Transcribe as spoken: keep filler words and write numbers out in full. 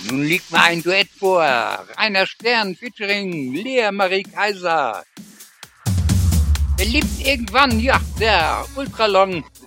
Nun liegt mir ein Duett vor. Rainer Stern featuring Lea Marie Kaiser. Verliebt irgendwann, ja, der Ultralong